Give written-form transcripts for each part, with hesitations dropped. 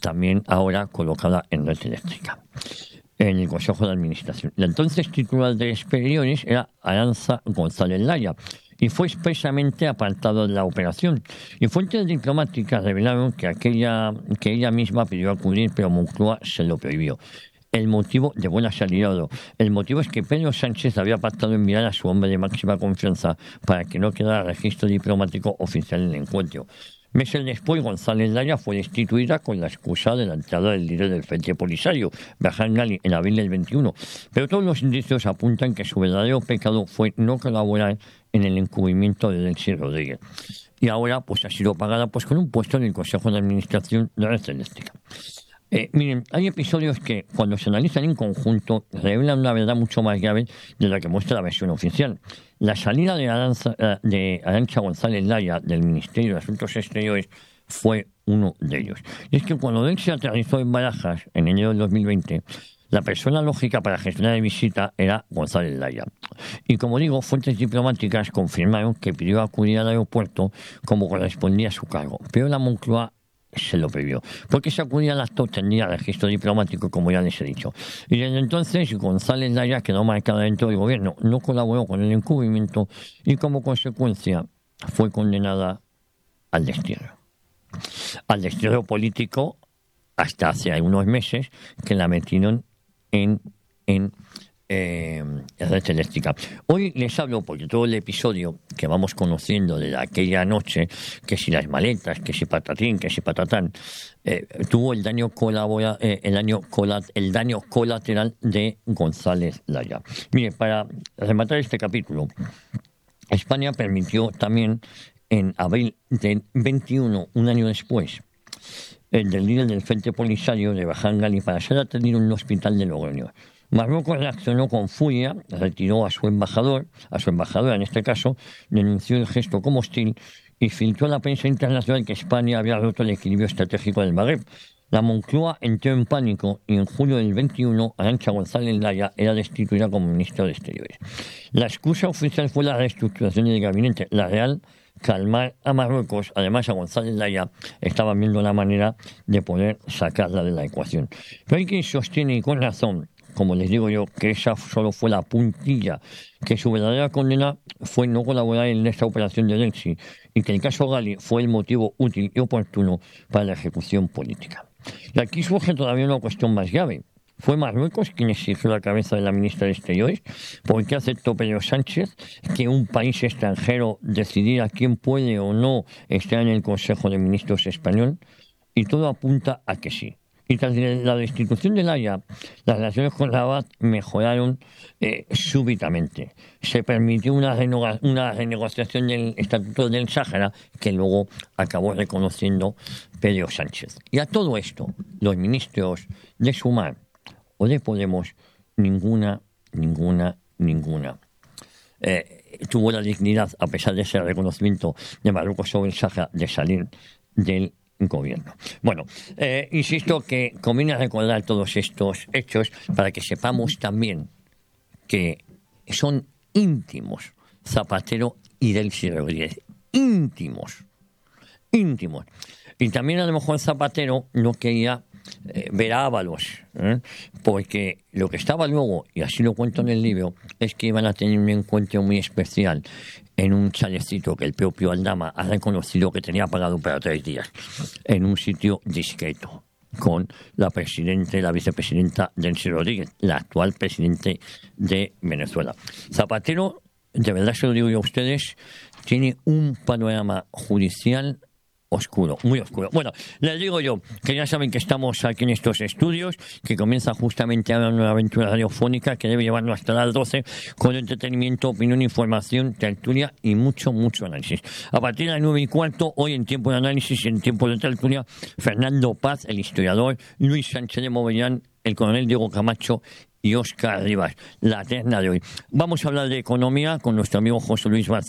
también ahora colocada en Red Eléctrica, en el Consejo de Administración. La entonces titular de Exteriores era Arantxa González Laya y fue expresamente apartado de la operación. Y fuentes diplomáticas revelaron que ella misma pidió acudir, pero Moncloa se lo prohibió. El motivo de buena salida, el motivo es que Pedro Sánchez había pactado enviar a su hombre de máxima confianza para que no quedara registro diplomático oficial en el encuentro. Meses después, González Laya fue destituida con la excusa de la entrada del líder del Frente Polisario, Berhan Gali, en abril del 21. Pero todos los indicios apuntan que su verdadero pecado fue no colaborar en el encubrimiento de Delcy Rodríguez. Y ahora pues ha sido pagada pues con un puesto en el Consejo de Administración de Red Eléctrica. Miren, hay episodios que, cuando se analizan en conjunto, revelan una verdad mucho más grave de la que muestra la versión oficial. La salida de Arantxa González Laya del Ministerio de Asuntos Exteriores fue uno de ellos. Y es que cuando Delcy aterrizó en Barajas en enero del 2020, la persona lógica para gestionar la visita era González Laya. Y como digo, fuentes diplomáticas confirmaron que pidió acudir al aeropuerto como correspondía a su cargo. Pero la Moncloa se lo prohibió, porque si acudía al acto tendría registro diplomático, como ya les he dicho. Y desde entonces González Laya quedó marcada dentro del gobierno, no colaboró con el encubrimiento y como consecuencia fue condenada al destierro. Al destierro político hasta hace unos meses que la metieron en Red Eléctrica. Hoy les hablo porque todo el episodio que vamos conociendo de aquella noche, que si las maletas, que si patatín, que si patatán, tuvo el daño colateral de González Laya. Mire, para rematar este capítulo, España permitió también en abril del 21, un año después, el del líder del Frente Polisario de Berhan Gali para ser atendido en un hospital de Logroño. Marruecos reaccionó con furia, retiró a su embajadora en este caso, denunció el gesto como hostil y filtró a la prensa internacional que España había roto el equilibrio estratégico del Magreb. La Moncloa entró en pánico y en julio del 21 Arantxa González Laya era destituida como ministra de Exteriores. La excusa oficial fue la reestructuración del gabinete. La real, calmar a Marruecos. Además, a González Laya estaban viendo la manera de poder sacarla de la ecuación. Pero hay quien sostiene, y con razón, como les digo yo, que esa solo fue la puntilla, que su verdadera condena fue no colaborar en esta operación de Delcy y que el caso Gali fue el motivo útil y oportuno para la ejecución política. Y aquí surge todavía una cuestión más grave. ¿Fue Marruecos quien exigió la cabeza de la ministra de Exteriores? ¿Por qué aceptó Pedro Sánchez que un país extranjero decidiera quién puede o no estar en el Consejo de Ministros español? Y todo apunta a que sí. Y tras la destitución de Laya, las relaciones con Rabat mejoraron súbitamente. Se permitió una renegociación del Estatuto del Sáhara que luego acabó reconociendo Pedro Sánchez. Y a todo esto, los ministros de Sumar o de Podemos, ninguna tuvo la dignidad, a pesar de ese reconocimiento de Marruecos sobre el Sáhara, de salir del gobierno. Bueno, insisto que conviene recordar todos estos hechos para que sepamos también que son íntimos Zapatero y Delcy Rodríguez. Íntimos. Y también a lo mejor Zapatero no quería ver a Ábalos, porque lo que estaba luego, y así lo cuento en el libro, es que iban a tener un encuentro muy especial en un chalecito que el propio Aldama ha reconocido que tenía pagado para 3 días, en un sitio discreto, con la vicepresidenta Delcy Rodríguez, la actual presidente de Venezuela. Zapatero, de verdad se lo digo yo a ustedes, tiene un panorama judicial oscuro, muy oscuro. Bueno, les digo yo que ya saben que estamos aquí en estos estudios, que comienza justamente ahora una nueva aventura radiofónica que debe llevarnos hasta las 12 con entretenimiento, opinión, información, tertulia y mucho análisis. A partir de las 9:15, hoy en tiempo de análisis y en tiempo de tertulia, Fernando Paz, el historiador, Luis Sánchez de Movellán, el coronel Diego Camacho y Óscar Rivas, la terna de hoy. Vamos a hablar de economía con nuestro amigo José Luis Barceló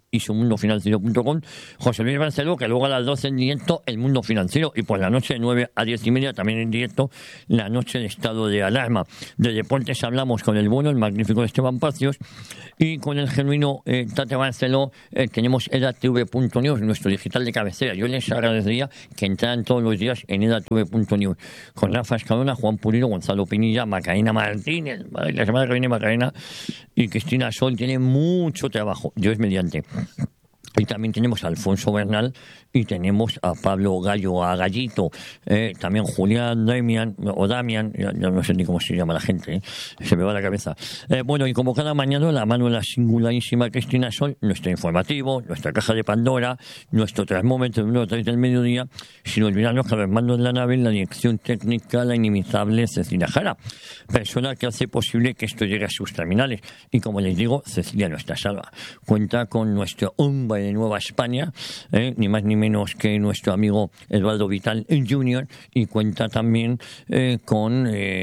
y sumundofinanciero.com. José Luis Barceló, que luego a las 12 en directo El Mundo Financiero, y por la noche de 9 a 10 y media también en directo la noche de estado de alarma. De deportes hablamos con el bueno, el magnífico Esteban Pacios, y con el genuino Tate Barceló tenemos edatv.news, nuestro digital de cabecera. Yo les agradecería que entraran todos los días en edatv.news con Rafa Escalona, Juan Pulido, Gonzalo Pinilla, Macarena Martínez, la semana que viene Macarena, y Cristina Sol. Tiene mucho trabajo, Dios mediante. Y también tenemos a Alfonso Bernal y tenemos a Pablo Gallo, a Gallito, también Julián Damian, ya no sé ni cómo se llama la gente, se me va la cabeza. Bueno, y como cada mañana, la mano de la singularísima Cristina Sol, nuestro informativo, nuestra caja de Pandora, nuestro termómetro número 3 del mediodía, sin olvidarnos que a los mandos de la nave, en la dirección técnica, la inimitable Cecilia Jara, persona que hace posible que esto llegue a sus terminales. Y como les digo, Cecilia no está salva. Cuenta con nuestro hombre de Nueva España, ni más ni menos que nuestro amigo Eduardo Vital Jr., y cuenta también con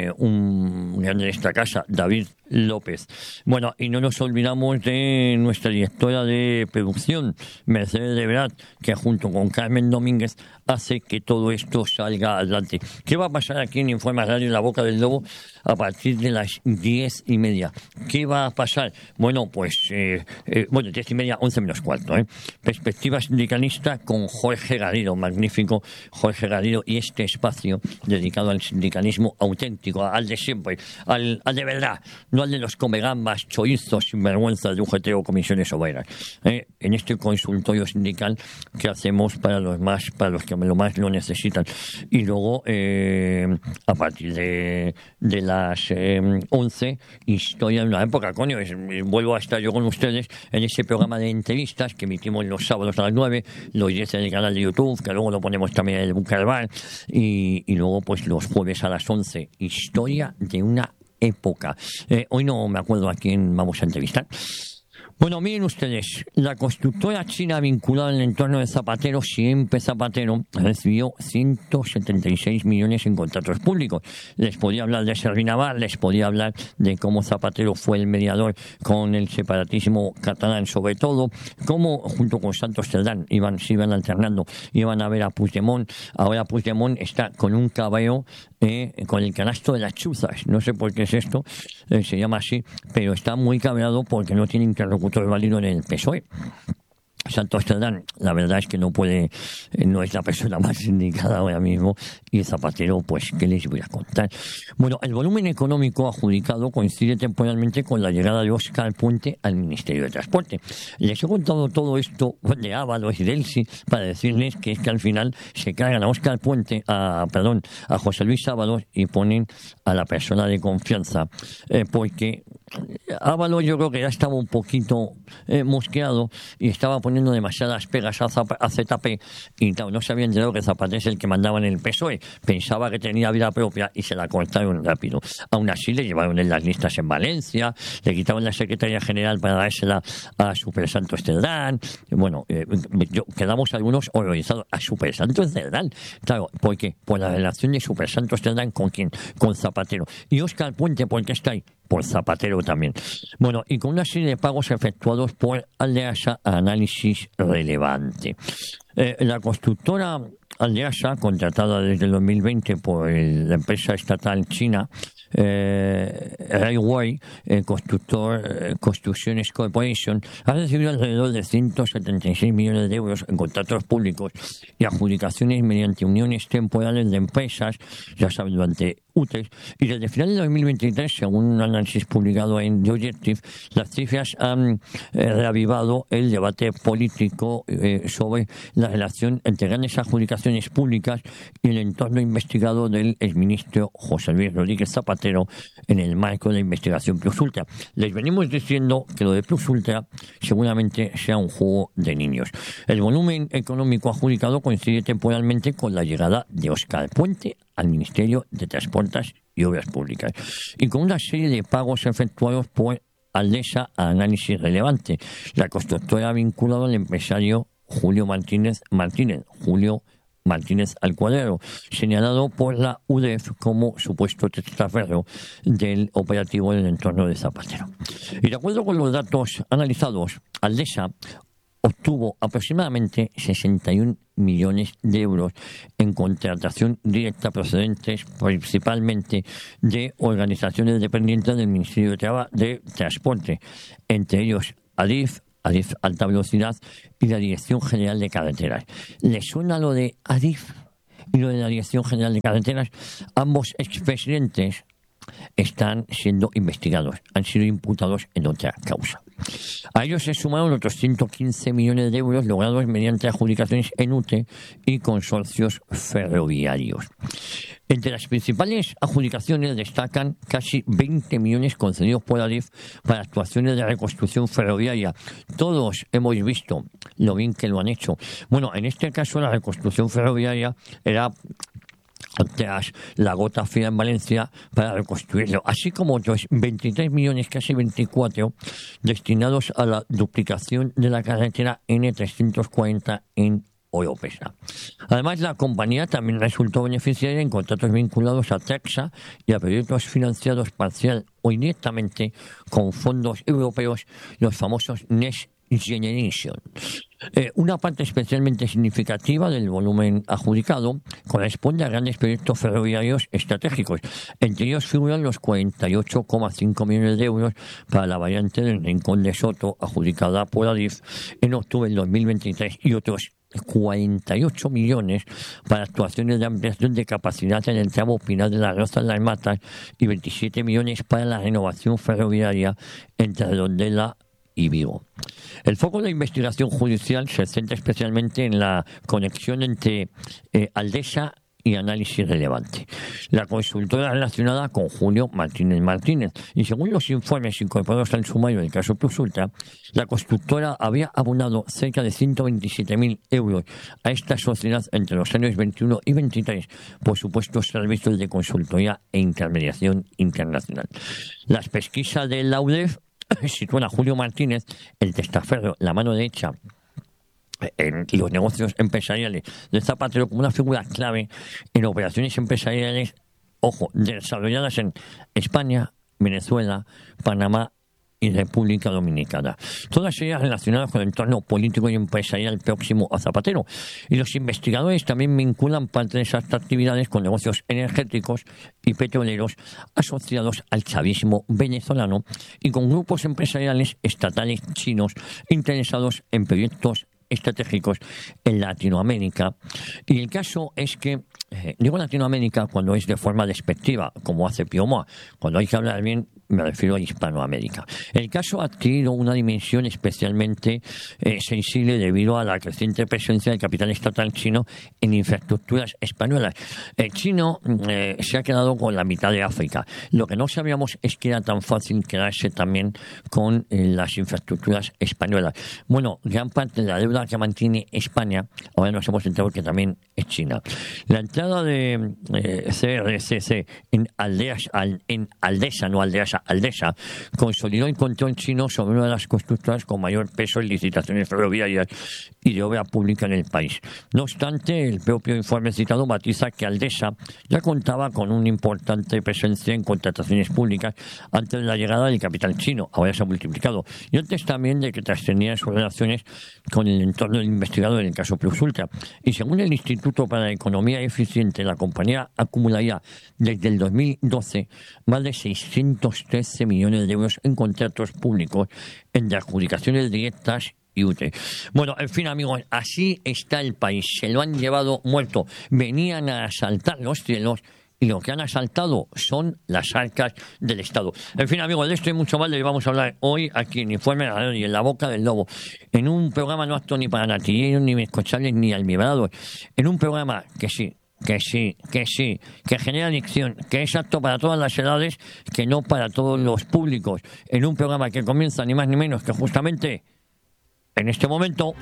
un grande de esta casa, David López. Bueno, y no nos olvidamos de nuestra directora de producción, Mercedes de Verdad, que junto con Carmen Domínguez hace que todo esto salga adelante. ¿Qué va a pasar aquí en Informa Radio en La Boca del Lobo a partir de las 10:30? ¿Qué va a pasar? Bueno, pues, 10:30, 11 menos cuarto. Perspectiva sindicalista con Jorge Garrido, magnífico Jorge Garrido, y este espacio dedicado al sindicalismo auténtico, al de siempre, al de verdad, no al de los comegambas, chorizos, sinvergüenzas de UGT o comisiones obreras. En este consultorio sindical que hacemos para los que lo más lo necesitan. Y luego, a partir de las 11, Historia de una época, coño, vuelvo a estar yo con ustedes en ese programa de entrevistas que emitimos los sábados a las 9, los 10 en el canal de YouTube, que luego lo ponemos también en el Bunker Bar, y luego pues los jueves a las 11, Historia de una época. Hoy no me acuerdo a quién vamos a entrevistar. Bueno, miren ustedes, la constructora china vinculada al entorno de Zapatero, Siempre Zapatero, recibió 176 millones en contratos públicos. Les podía hablar de Servinavar, les podía hablar de cómo Zapatero fue el mediador con el separatismo catalán, sobre todo, cómo junto con Santos Cerdán se iban alternando, iban a ver a Puigdemont. Ahora Puigdemont está con un cabeo, con el canasto de las chuzas. No sé por qué es esto, se llama así, pero está muy cabreado porque no tiene interlocutor válido en el PSOE. Santos Cerdán, la verdad es que no es la persona más indicada ahora mismo, y Zapatero, pues, ¿qué les voy a contar? Bueno, el volumen económico adjudicado coincide temporalmente con la llegada de Óscar Puente al Ministerio de Transporte. Les he contado todo esto de Ábalos y Delsi para decirles que es que al final se cargan a Óscar Puente, a José Luis Ábalos, y ponen a la persona de confianza, porque Ábalos yo creo que ya estaba un poquito mosqueado y estaba poniendo demasiadas pegas a ZP, y no se había enterado que Zapatero es el que mandaba en el PSOE. Pensaba que tenía vida propia y se la cortaron rápido. Aún así le llevaron en las listas en Valencia, le quitaron la Secretaría General para dársela a Super Santos Cerdán. Bueno, quedamos algunos horrorizados. A Super Santos Cerdán, claro, ¿por qué? Por la relación de Super Santos Cerdán con quién, con Zapatero. Y Óscar Puente, ¿por qué está ahí? Por Zapatero también. Bueno, y con una serie de pagos efectuados por Aldeasa a Análisis Relevante. La constructora Aldeasa, contratada desde el 2020 por la empresa estatal china Railway Construcciones Corporation, ha recibido alrededor de 176 millones de euros en contratos públicos y adjudicaciones mediante uniones temporales de empresas, ya saben, durante UTES, y desde finales de 2023, según un análisis publicado en The Objective, las cifras han reavivado el debate político sobre la relación entre grandes adjudicaciones públicas y el entorno investigado del exministro José Luis Rodríguez Zapatero en el marco de la investigación Plus Ultra. Les venimos diciendo que lo de Plus Ultra seguramente sea un juego de niños. El volumen económico adjudicado coincide temporalmente con la llegada de Óscar Puente al Ministerio de Transportes y Obras Públicas, y con una serie de pagos efectuados por Aldeasa a Análisis Relevante, la constructora vinculada al empresario Julio Martínez al Cuadrado, señalado por la UDEF como supuesto testaferro del operativo en el entorno de Zapatero. Y de acuerdo con los datos analizados, Aldeasa obtuvo aproximadamente 61 millones de euros en contratación directa procedentes principalmente de organizaciones dependientes del Ministerio de Transporte, entre ellos Adif Alta Velocidad y la Dirección General de Carreteras. ¿Les suena lo de Adif y lo de la Dirección General de Carreteras? Ambos expresidentes están siendo investigados, han sido imputados en otra causa. A ellos se sumaron otros 115 millones de euros logrados mediante adjudicaciones en UTE y consorcios ferroviarios. Entre las principales adjudicaciones destacan casi 20 millones concedidos por Adif para actuaciones de reconstrucción ferroviaria. Todos hemos visto lo bien que lo han hecho. Bueno, en este caso la reconstrucción ferroviaria era tras la gota fría en Valencia para reconstruirlo, así como otros 23 millones, casi 24, destinados a la duplicación de la carretera N340 en Oropesa. Además, la compañía también resultó beneficiaria en contratos vinculados a Texas y a proyectos financiados parcial o indirectamente con fondos europeos, los famosos Next Generation. Una parte especialmente significativa del volumen adjudicado corresponde a grandes proyectos ferroviarios estratégicos. Entre ellos figuran los 48,5 millones de euros para la variante del Rincón de Soto, adjudicada por Adif en octubre del 2023, y otros 48 millones para actuaciones de ampliación de capacidad en el tramo Pinar de las Rozas Las Matas y 27 millones para la renovación ferroviaria entre Redondela y Vigo. El foco de investigación judicial se centra especialmente en la conexión entre Aldesa y Análisis Relevante, la consultora relacionada con Julio Martínez. Y según los informes incorporados al sumario del caso Plusultra, la constructora había abonado cerca de 127.000 euros a esta sociedad entre los años 21 y 23 por supuestos servicios de consultoría e intermediación internacional. Las pesquisas de la UDEF sitúan a Julio Martínez, el testaferro, la mano derecha en los negocios empresariales de Zapatero, como una figura clave en operaciones empresariales, ojo, desarrolladas en España, Venezuela, Panamá y República Dominicana. Todas ellas relacionadas con el entorno político y empresarial próximo a Zapatero. Y los investigadores también vinculan parte de esas actividades con negocios energéticos y petroleros asociados al chavismo venezolano y con grupos empresariales estatales chinos interesados en proyectos estratégicos en Latinoamérica. Y el caso es que, digo Latinoamérica cuando es de forma despectiva, como hace Piomoa. Cuando hay que hablar bien, me refiero a Hispanoamérica. El caso ha adquirido una dimensión especialmente sensible debido a la creciente presencia del capital estatal chino en infraestructuras españolas. El chino se ha quedado con la mitad de África. Lo que no sabíamos es que era tan fácil quedarse también con las infraestructuras españolas. Bueno, gran parte de la deuda que mantiene España, ahora nos hemos enterado que también es China. La entrada de CRCC en Aldesa, consolidó el control chino sobre una de las constructoras con mayor peso en licitaciones ferroviarias y de obra pública en el país. No obstante, el propio informe citado matiza que Aldesa ya contaba con una importante presencia en contrataciones públicas antes de la llegada del capital chino, ahora se ha multiplicado, y antes también de que trascendieran sus relaciones con el entorno del investigado en el caso Plusultra. Y según el Instituto para la Economía Eficiente, la compañía acumularía desde el 2012 más de 613 millones de euros en contratos públicos entre adjudicaciones directas y UTE. Bueno, en fin, amigos, así está el país. Se lo han llevado muerto. Venían a asaltar los cielos y lo que han asaltado son las arcas del Estado. En fin, amigos, de esto y mucho más les vamos a hablar hoy aquí en Informe Radio y en La Boca del Lobo, en un programa no apto ni para natilleros, ni escuchables, ni almibrados, en un programa que genera adicción, que es apto para todas las edades, que no para todos los públicos, en un programa que comienza ni más ni menos que justamente en este momento.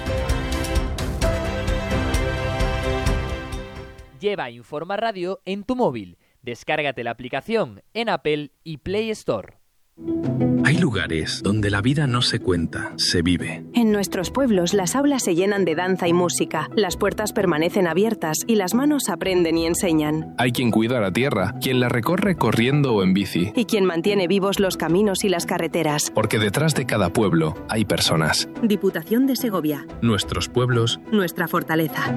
Lleva Informa Radio en tu móvil. Descárgate la aplicación en Apple y Play Store. Hay lugares donde la vida no se cuenta, se vive. En nuestros pueblos las aulas se llenan de danza y música, las puertas permanecen abiertas y las manos aprenden y enseñan. Hay quien cuida la tierra, quien la recorre corriendo o en bici. Y quien mantiene vivos los caminos y las carreteras. Porque detrás de cada pueblo hay personas. Diputación de Segovia. Nuestros pueblos. Nuestra fortaleza.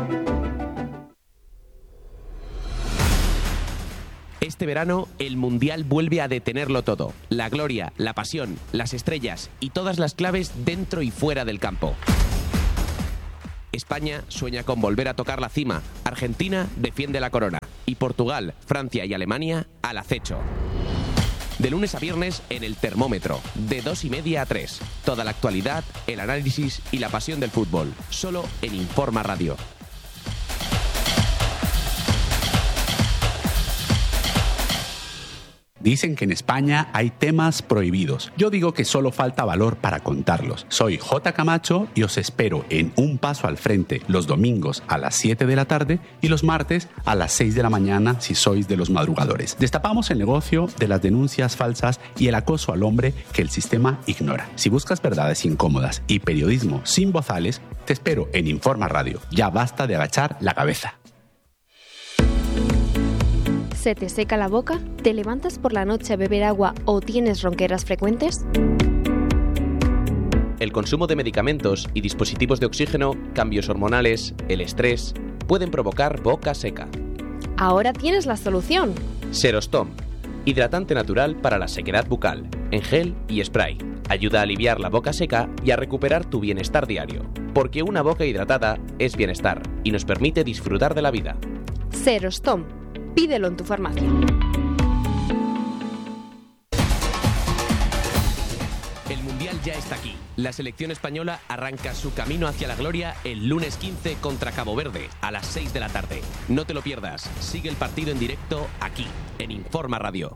Este verano, el Mundial vuelve a detenerlo todo. La gloria, la pasión, las estrellas y todas las claves dentro y fuera del campo. España sueña con volver a tocar la cima. Argentina defiende la corona. Y Portugal, Francia y Alemania al acecho. De lunes a viernes en El Termómetro, de 2:30 a 3. Toda la actualidad, el análisis y la pasión del fútbol. Solo en Informa Radio. Dicen que en España hay temas prohibidos. Yo digo que solo falta valor para contarlos. Soy J. Camacho y os espero en Un Paso al Frente los domingos a las 7 de la tarde y los martes a las 6 de la mañana si sois de los madrugadores. Destapamos el negocio de las denuncias falsas y el acoso al hombre que el sistema ignora. Si buscas verdades incómodas y periodismo sin bozales, te espero en Informa Radio. Ya basta de agachar la cabeza. ¿Se te seca la boca? ¿Te levantas por la noche a beber agua o tienes ronqueras frecuentes? El consumo de medicamentos y dispositivos de oxígeno, cambios hormonales, el estrés, pueden provocar boca seca. Ahora tienes la solución. Serostom, hidratante natural para la sequedad bucal, en gel y spray. Ayuda a aliviar la boca seca y a recuperar tu bienestar diario. Porque una boca hidratada es bienestar y nos permite disfrutar de la vida. Serostom. Pídelo en tu farmacia. El Mundial ya está aquí. La selección española arranca su camino hacia la gloria el lunes 15 contra Cabo Verde a las 6 de la tarde. No te lo pierdas. Sigue el partido en directo aquí, en Informa Radio.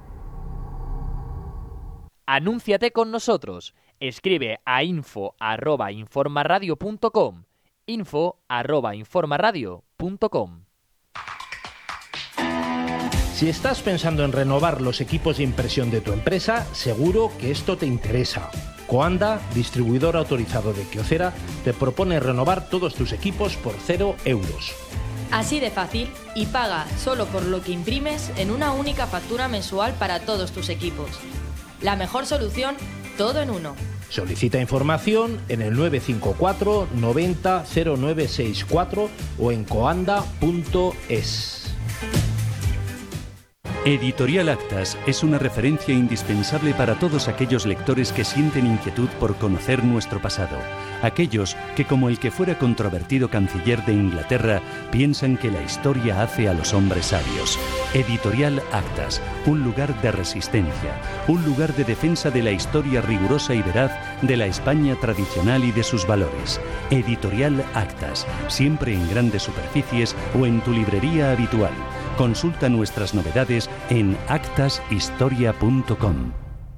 Anúnciate con nosotros. Escribe a info@informaradio.com. info@informaradio.com. Si estás pensando en renovar los equipos de impresión de tu empresa, seguro que esto te interesa. Coanda, distribuidor autorizado de Kyocera, te propone renovar todos tus equipos por 0 euros. Así de fácil, y paga solo por lo que imprimes en una única factura mensual para todos tus equipos. La mejor solución, todo en uno. Solicita información en el 954 90 0964 o en coanda.es. Editorial Actas es una referencia indispensable para todos aquellos lectores que sienten inquietud por conocer nuestro pasado. Aquellos que, como el que fuera controvertido canciller de Inglaterra, piensan que la historia hace a los hombres sabios. Editorial Actas, un lugar de resistencia, un lugar de defensa de la historia rigurosa y veraz de la España tradicional y de sus valores. Editorial Actas, siempre en grandes superficies o en tu librería habitual. Consulta nuestras novedades en actashistoria.com.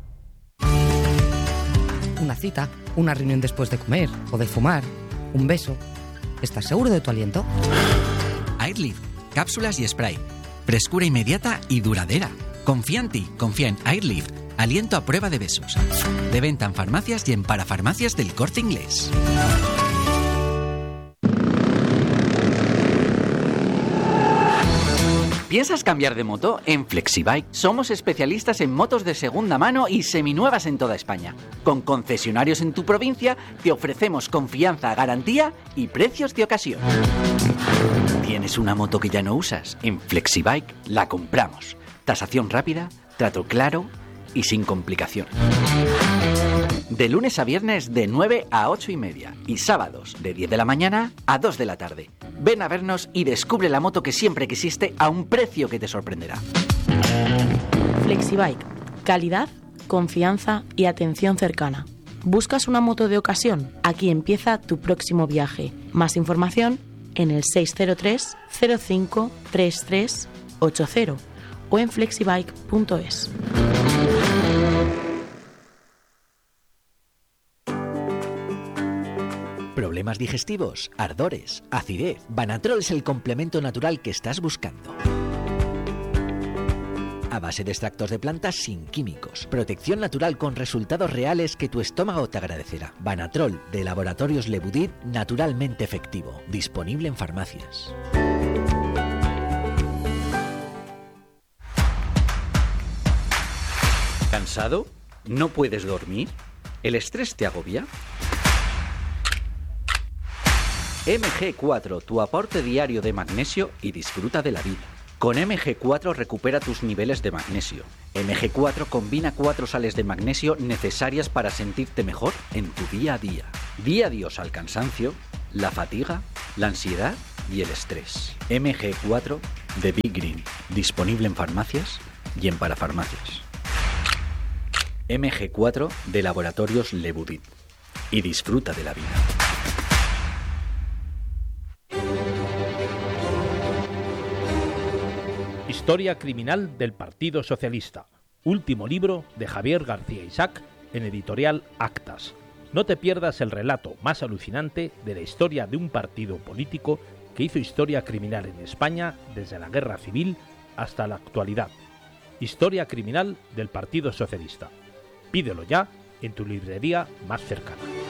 Una cita, una reunión después de comer o de fumar, un beso. ¿Estás seguro de tu aliento? Airlift, cápsulas y spray. Frescura inmediata y duradera. Confía en ti, confía en Airlift. Aliento a prueba de besos. De venta en farmacias y en parafarmacias del Corte Inglés. ¿Piensas cambiar de moto? En Flexibike somos especialistas en motos de segunda mano y seminuevas en toda España. Con concesionarios en tu provincia te ofrecemos confianza, garantía y precios de ocasión. ¿Tienes una moto que ya no usas? En Flexibike la compramos. Tasación rápida, trato claro y sin complicaciones. De lunes a viernes de 9 a 8:30 y sábados de 10 de la mañana a 2 de la tarde. Ven a vernos y descubre la moto que siempre quisiste a un precio que te sorprenderá. Flexibike. Calidad, confianza y atención cercana. ¿Buscas una moto de ocasión? Aquí empieza tu próximo viaje. Más información en el 603 05 33 80 o en flexibike.es. ¿Problemas digestivos? ¿Ardores? ¿Acidez? Banatrol es el complemento natural que estás buscando. base de extractos de plantas sin químicos. Protección natural con resultados reales que tu estómago te agradecerá. Banatrol de Laboratorios Le Boudit, naturalmente efectivo. Disponible en farmacias. ¿Cansado? ¿No puedes dormir? ¿El estrés te agobia? MG4, tu aporte diario de magnesio y disfruta de la vida. Con MG4 recupera tus niveles de magnesio. MG4 combina 4 sales de magnesio necesarias para sentirte mejor en tu día a día. Di adiós al cansancio, la fatiga, la ansiedad y el estrés. MG4 de Big Green, disponible en farmacias y en parafarmacias. MG4 de Laboratorios Le Boudit. Y disfruta de la vida. Historia criminal del Partido Socialista. Último libro de Javier García Isaac en editorial Actas. No te pierdas el relato más alucinante de la historia de un partido político que hizo historia criminal en España desde la Guerra Civil hasta la actualidad. Historia criminal del Partido Socialista. Pídelo ya en tu librería más cercana.